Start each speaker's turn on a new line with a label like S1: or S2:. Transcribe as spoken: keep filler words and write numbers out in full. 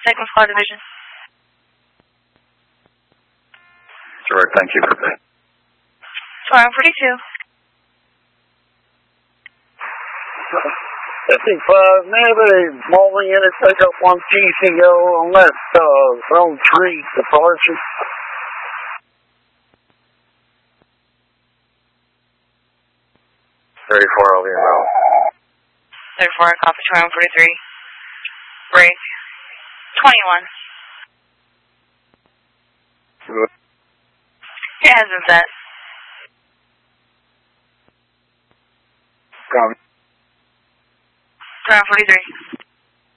S1: Second Squad Division.
S2: Sure, thank you.
S1: Squadron forty-two.
S3: fifty-five Navy, Molly in it, take up one T C O on that uh, zone three departure.
S2: thirty-four over your row.
S1: thirty-four, copy, Squadron forty-three. Break. twenty-one.
S2: Good.
S1: Your hands in set.
S2: Come.
S1: Squadron forty-three.